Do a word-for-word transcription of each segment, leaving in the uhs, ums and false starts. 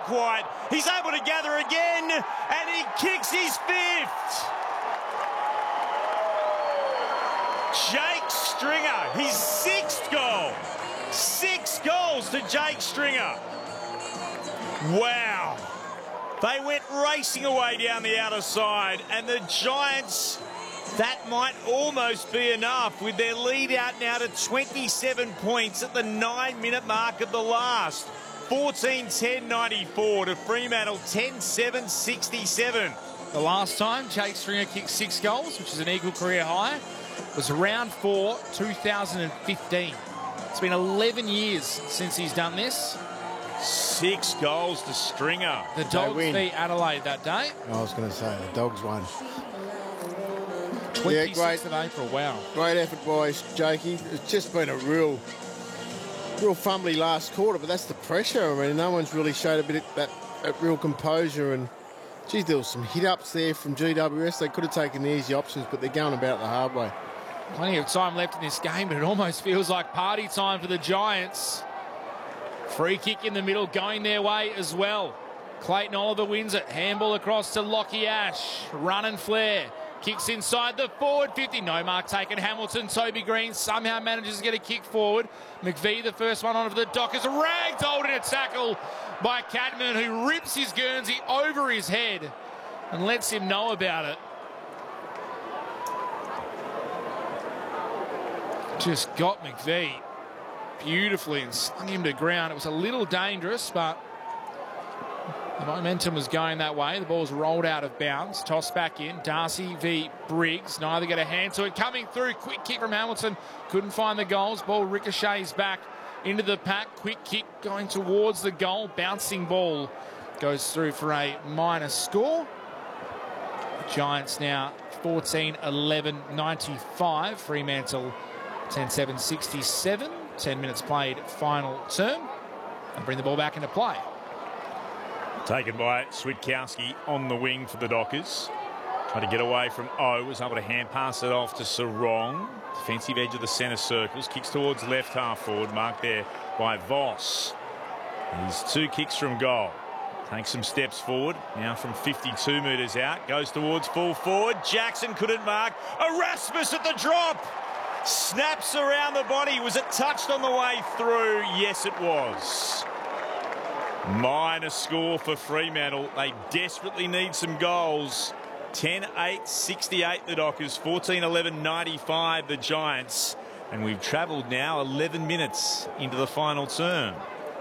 quite. He's able to gather again, and he kicks his fifth. Jake Stringer, his sixth goal. Six goals to Jake Stringer. Wow. They went racing away down the outer side, and the Giants, that might almost be enough with their lead out now to twenty-seven points at the nine-minute mark of the last. fourteen ten ninety-four to Fremantle ten seven sixty-seven. The last time Jake Stringer kicked six goals, which is an equal career high, was round four, two thousand fifteen. It's been eleven years since he's done this. Six goals to Stringer. The Dogs beat Adelaide that day. I was going to say, the Dogs won. twenty-sixth yeah, great, of April, wow. Great effort by Jakey. It's just been a real, real fumbly last quarter, but that's the pressure. I mean, no one's really showed a bit of that, that real composure. And, geez, there was some hit-ups there from G W S. They could have taken the easy options, but they're going about the hard way. Plenty of time left in this game, but it almost feels like party time for the Giants. Free kick in the middle going their way as well. Clayton Oliver wins it. Handball across to Lockie Ash. Run and flare. Kicks inside the forward fifty. No mark taken. Hamilton, Toby Green somehow manages to get a kick forward. McVie, the first one on for the Dockers. Ragdolled in a tackle by Cadman, who rips his Guernsey over his head and lets him know about it. Just got McVie beautifully and slung him to ground. It was a little dangerous, but the momentum was going that way. The ball's rolled out of bounds. Tossed back in. Darcy v Briggs. Neither get a hand to it. Coming through. Quick kick from Hamilton. Couldn't find the goals. Ball ricochets back into the pack. Quick kick going towards the goal. Bouncing ball goes through for a minor score. Giants now fourteen eleven ninety-five. Fremantle ten seven sixty-seven. ten minutes played, final term. And bring the ball back into play. Taken by Switkowski on the wing for the Dockers. Tried to get away from O. Was able to hand pass it off to Sarong. Defensive edge of the centre circles. Kicks towards left half forward. Marked there by Voss. He's two kicks from goal. Takes some steps forward. Now from fifty-two metres out. Goes towards full forward. Jackson couldn't mark. Erasmus at the drop. Snaps around the body. Was it touched on the way through? Yes, it was. Minor score for Fremantle. They desperately need some goals. ten eight sixty-eight the Dockers. fourteen eleven ninety-five the Giants. And we've travelled now eleven minutes into the final term.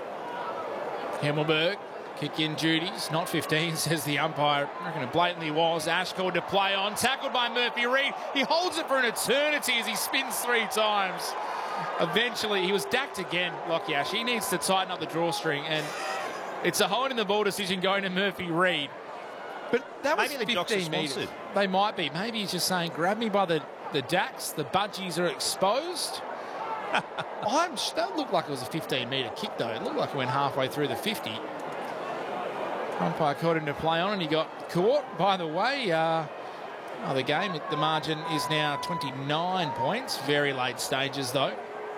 Himmelberg, kick in duties. Not fifteen, says the umpire. I reckon it blatantly was. Ash called to play on. Tackled by Murphy Reid. He holds it for an eternity as he spins three times. Eventually, he was dacked again, Lockie Ash. He needs to tighten up the drawstring, and it's a hold in the ball decision going to Murphy Reid. But that was maybe fifteen metres. They might be. Maybe he's just saying, grab me by the, the dacks. The budgies are exposed. I'm, that looked like it was a fifteen metre kick, though. It looked like it went halfway through the fifty. Umpire caught him to play on, and he got caught. By the way, uh, oh, the game, the margin is now twenty-nine points. Very late stages, though.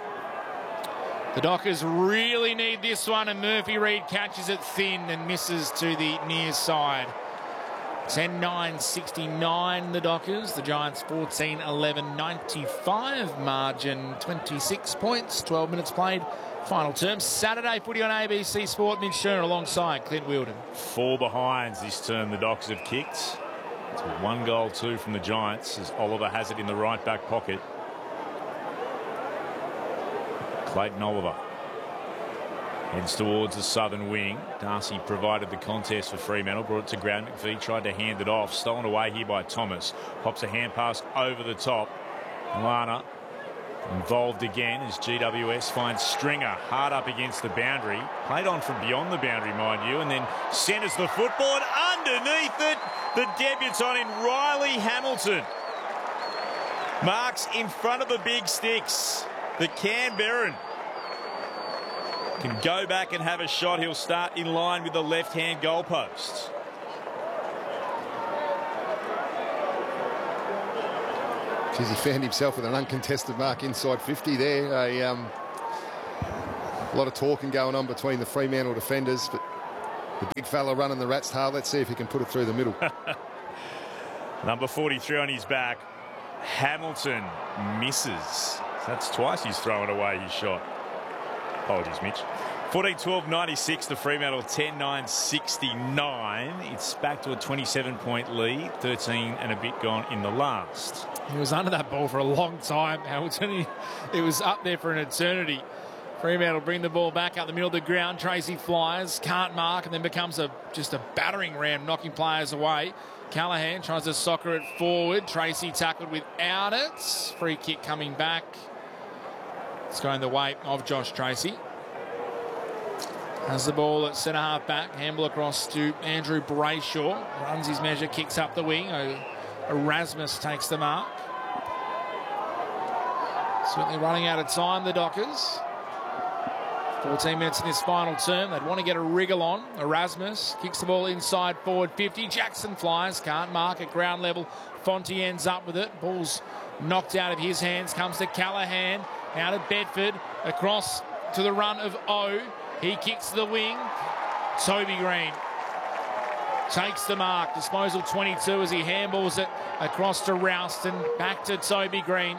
The Dockers really need this one, and Murphy Reid catches it thin and misses to the near side. ten nine sixty-nine the Dockers. The Giants fourteen eleven ninety-five. Margin twenty-six points. twelve minutes played. Final term. Saturday footy on A B C Sport. Mitch Sherner alongside Clint Wheeldon. Four behinds this term the Dockers have kicked. It's one goal, two from the Giants as Oliver has it in the right back pocket. Clayton Oliver heads towards the southern wing. Darcy provided the contest for Fremantle. Brought it to ground. McVie tried to hand it off. Stolen away here by Thomas. Pops a hand pass over the top. Lana involved again as G W S finds Stringer hard up against the boundary. Played on from beyond the boundary, mind you, and then centres the football, and underneath it, the debutant in Riley Hamilton. Marks in front of the big sticks. The Canberran can go back and have a shot. He'll start in line with the left-hand goalpost. Geez, he found himself with an uncontested mark inside fifty there. A, um, a lot of talking going on between the Fremantle defenders, but The big fella running the rat's tail. Let's see if he can put it through the middle. Number forty-three on his back. Hamilton misses. That's twice he's thrown away his shot. Apologies, Mitch. fourteen twelve ninety-six to Fremantle, ten nine sixty-nine. It's back to a twenty-seven point lead, thirteen and a bit gone in the last. He was under that ball for a long time, Hamilton. He, it was up there for an eternity. Fremantle bring the ball back up the middle of the ground. Tracy flies, can't mark, and then becomes a just a battering ram, knocking players away. Callaghan tries to soccer it forward. Tracy tackled without it. Free kick coming back. It's going the way of Josh Tracy. Has the ball at centre half back. Handball across to Andrew Brayshaw. Runs his measure, kicks up the wing. Erasmus takes the mark. Certainly running out of time, the Dockers. fourteen minutes in this final term. They'd want to get a wriggle on. Erasmus kicks the ball inside forward fifty. Jackson flies, can't mark at ground level. Fonte ends up with it. Ball's knocked out of his hands. Comes to Callaghan. Out of Bedford. Across to the run of O. He kicks the wing. Toby Green takes the mark. Disposal twenty-two as he handballs it across to Ralston. Back to Toby Green.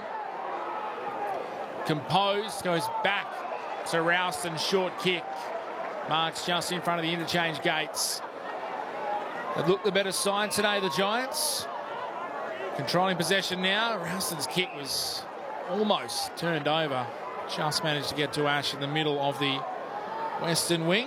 Composed. Goes back to Ralston. Short kick. Marks just in front of the interchange gates. They look the better side today, the Giants. Controlling possession now. Ralston's kick was almost turned over. Just managed to get to Ash in the middle of the western wing.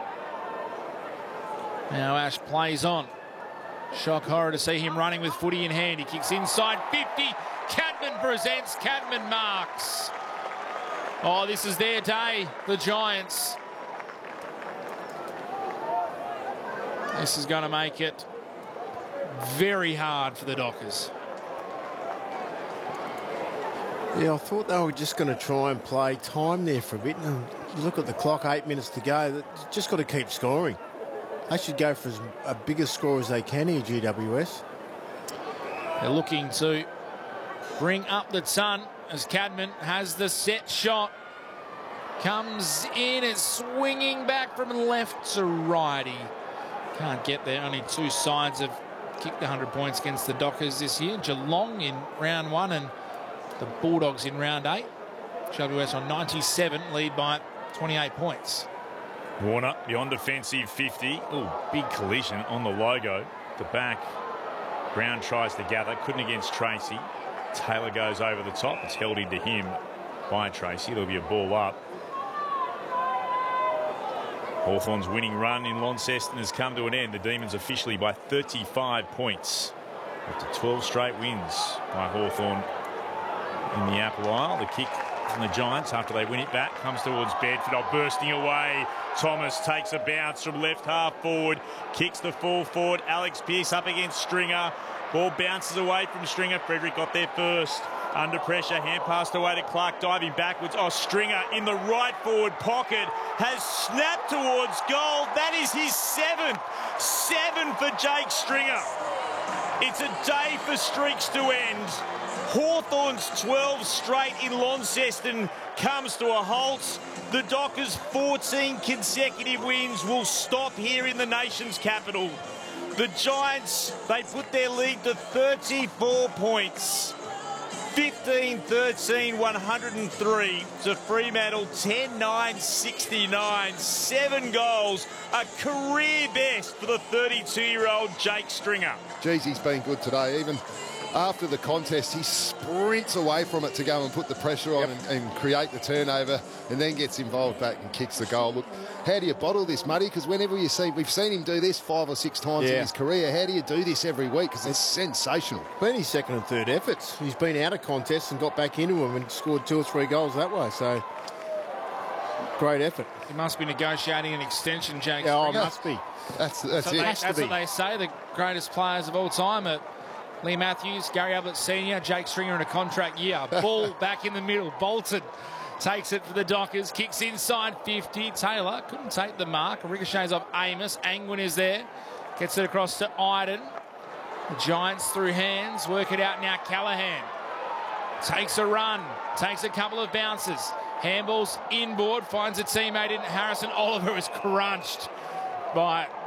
Now Ash plays on. Shock horror to see him running with footy in hand. He kicks inside fifty. Cadman presents. Cadman marks. Oh, this is their day, the Giants. This is going to make it very hard for the Dockers. Yeah, I thought they were just going to try and play time there for a bit. And you look at the clock, eight minutes to go. They've just got to keep scoring. They should go for as a bigger score as they can here, G W S. They're looking to bring up the ton as Cadman has the set shot. Comes in, it's swinging back from left to right. He can't get there. Only two sides have kicked one hundred points against the Dockers this year. Geelong in round one and the Bulldogs in round eight. G W S on ninety-seven, lead by twenty-eight points. Warner, beyond defensive fifty. Oh, big collision on the logo. The back. Brown tries to gather. Couldn't against Tracy. Taylor goes over the top. It's held into him by Tracy. It'll be a ball up. Hawthorn's winning run in Launceston has come to an end. The Demons officially by thirty-five points. After twelve straight wins by Hawthorn in the Apple Isle. The kick from the Giants after they win it back comes towards Bedford. Oh, bursting away. Thomas takes a bounce from left half forward. Kicks the full forward. Alex Pearce up against Stringer. Ball bounces away from Stringer. Frederick got there first. Under pressure, hand passed away to Clark, diving backwards. Oh, Stringer in the right forward pocket has snapped towards goal. That is his seventh. Seven for Jake Stringer. It's a day for streaks to end. Hawthorn's twelve straight in Launceston comes to a halt. The Dockers' fourteen consecutive wins will stop here in the nation's capital. The Giants, they put their lead to thirty-four points. fifteen thirteen, one hundred three to Fremantle, ten nine sixty-nine. Seven goals, a career best for the thirty-two-year-old Jake Stringer. Geez, he's been good today. Even after the contest, he sprints away from it to go and put the pressure on, yep, and, and create the turnover, and then gets involved back and kicks the goal. Look, how do you bottle this, Muddy? Because whenever you see, we've seen him do this five or six times yeah. in his career. How do you do this every week? Because it's sensational. Been his second and third efforts. He's been out of contests and got back into them and scored two or three goals that way. So, great effort. He must be negotiating an extension, Jake. Yeah, oh, must be. That's, that's so it. They, Has that's to what be. they say. The greatest players of all time are Lee Matthews, Gary Ablett Senior, Jake Stringer in a contract year. Ball back in the middle. Bolton takes it for the Dockers. Kicks inside fifty. Taylor couldn't take the mark. Ricochets off Amos. Angwin is there. Gets it across to Iden. The Giants through hands. Work it out now. Callaghan takes a run. Takes a couple of bounces. Handballs inboard. Finds a teammate in Harrison. Oliver is crunched by